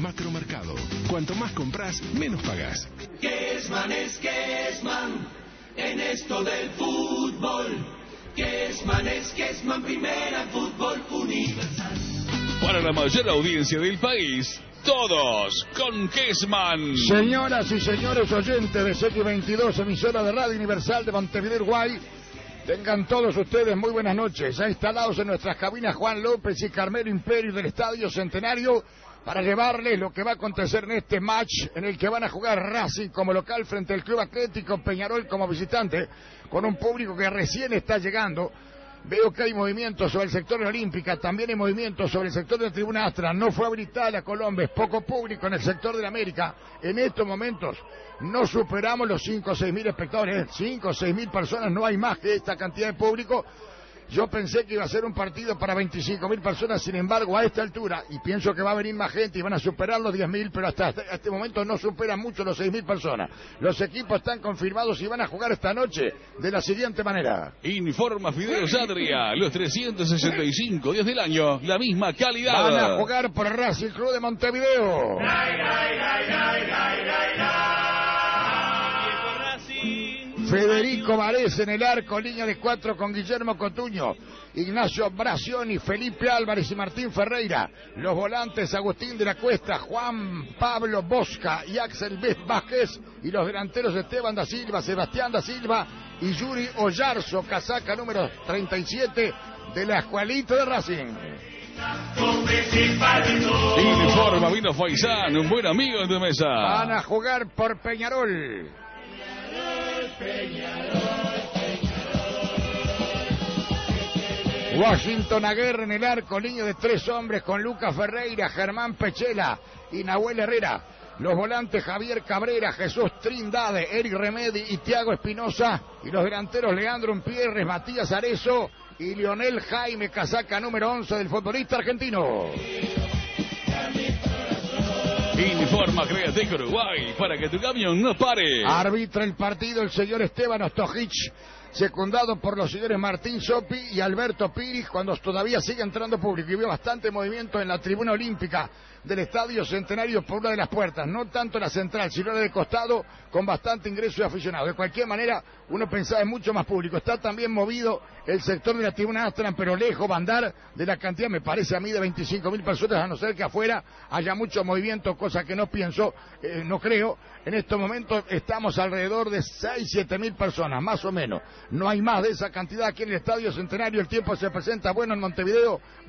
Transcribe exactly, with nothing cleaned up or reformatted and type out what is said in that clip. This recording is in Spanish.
Macromercado. Cuanto más compras, menos pagás. Kessman es Kessman en esto del fútbol. Kessman es Kessman, primera en fútbol universal. Para la mayor audiencia del país, todos con Kessman. Señoras y señores oyentes de C X veintidós, emisora de Radio Universal de Montevideo, Uruguay, tengan todos ustedes muy buenas noches. Ya instalados en nuestras cabinas Juan López y Carmelo Imperio del Estadio Centenario para llevarles lo que va a acontecer en este match en el que van a jugar Racing como local frente al Club Atlético Peñarol como visitante, con un público que recién está llegando. Veo que hay movimientos sobre el sector de la Olímpica, también hay movimientos sobre el sector de la Tribuna Astra. No fue habilitada la Colombia, es poco público en el sector de la América. En estos momentos no superamos los cinco o seis mil espectadores, cinco o seis mil personas, no hay más que esta cantidad de público. Yo pensé que iba a ser un partido para veinticinco mil personas, sin embargo, a esta altura, y pienso que va a venir más gente y van a superar los diez mil, pero hasta este momento no superan mucho los seis mil personas. Los equipos están confirmados y van a jugar esta noche de la siguiente manera. Informa Fidel Sadria, los trescientos sesenta y cinco días del año, la misma calidad. Van a jugar por Racing Club de Montevideo. Federico Varese en el arco, línea de cuatro con Guillermo Cotuño, Ignacio Bracioni, Felipe Álvarez y Martín Ferreira. Los volantes Agustín de la Cuesta, Juan Pablo Bosca y Axel Vázquez. Y los delanteros Esteban da Silva, Sebastián da Silva y Yuri Ollarzo, casaca número treinta y siete de la escuelita de Racing. Informa Vino Faisán, un buen amigo de tu mesa. Van a jugar por Peñarol. Washington Aguirre en el arco, línea de tres hombres con Lucas Ferreira, Germán Pechela y Nahuel Herrera. Los volantes Javier Cabrera, Jesús Trindade, Eric Remedi y Thiago Espinosa. Y los delanteros Leandro Umpierres, Matías Arezzo y Lionel Jaime, casaca número once del futbolista argentino. Informa Createc Uruguay para que tu camión no pare. Arbitra el partido el señor Esteban Ostojic, secundado por los señores Martín Sopi y Alberto Piris, cuando todavía sigue entrando público. Y veo bastante movimiento en la tribuna olímpica del Estadio Centenario por una de las puertas, no tanto la central, sino la de costado, con bastante ingreso de aficionados. De cualquier manera, uno pensaba en mucho más público. Está también movido el sector de la tribuna Astran, pero lejos va a andar de la cantidad, me parece a mí, de veinticinco mil personas, a no ser que afuera haya mucho movimiento, cosa que no pienso, eh, no creo. En estos momentos estamos alrededor de seis, siete mil personas, más o menos. No hay más de esa cantidad aquí en el Estadio Centenario. El tiempo se presenta bueno en Montevideo.